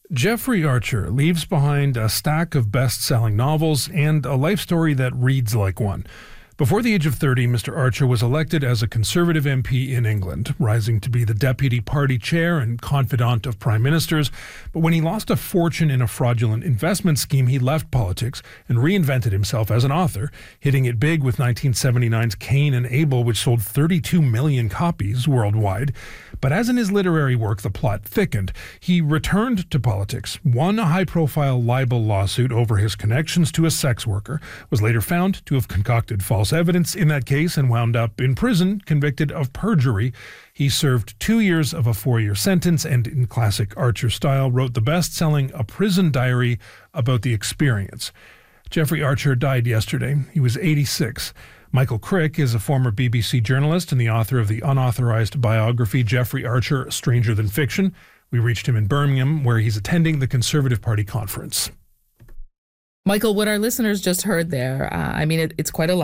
Jeffrey Archer leaves behind a stack of best-selling novels and a life story that reads like one. Before the age of 30, Mr. Archer was elected as a Conservative MP in England, rising to be the deputy party chair and confidant of prime ministers. But when he lost a fortune in a fraudulent investment scheme, he left politics and reinvented himself as an author, hitting it big with 1979's Cain and Abel, which sold 32 million copies worldwide. But as in his literary work, the plot thickened. He returned to politics, won a high-profile libel lawsuit over his connections to a sex worker, was later found to have concocted false evidence in that case, and wound up in prison, convicted of perjury. He served 2 years of a 4-year sentence and, in classic Archer style, wrote the best-selling A Prison Diary about the experience. Jeffrey Archer died yesterday. He was 86. Michael Crick is a former BBC journalist and the author of the unauthorized biography Jeffrey Archer, Stranger Than Fiction. We reached him in Birmingham, where he's attending the Conservative Party conference. Michael, what our listeners just heard there, it's quite a lot.